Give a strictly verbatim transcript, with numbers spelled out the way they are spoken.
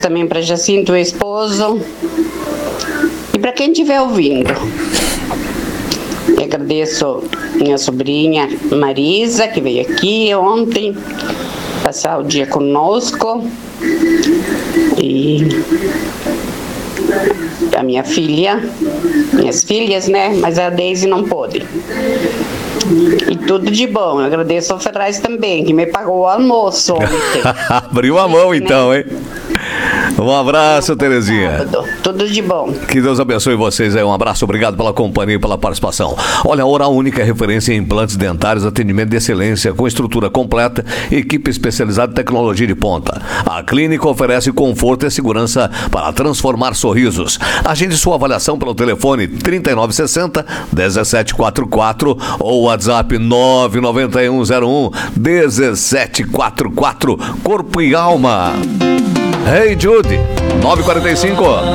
Também para Jacinto, o esposo. E para quem estiver ouvindo. Eu agradeço minha sobrinha Marisa, que veio aqui ontem passar o dia conosco. E a minha filha, minhas filhas, né? Mas a Deise não pôde. E tudo de bom. Eu agradeço ao Ferraz também, que me pagou o almoço ontem. Abriu a mão então, hein? Um abraço, Terezinha. Tudo de bom. Que Deus abençoe vocês aí. Um abraço, obrigado pela companhia e pela participação. Olha, a Oral Única é referência em implantes dentários, atendimento de excelência, com estrutura completa, equipe especializada em tecnologia de ponta. A clínica oferece conforto e segurança para transformar sorrisos. Agende sua avaliação pelo telefone trinta e nove sessenta, dezessete quarenta e quatro ou WhatsApp nove nove um zero um, dezessete quarenta e quatro. Corpo e alma. Hey Jude, nove e quarenta e cinco.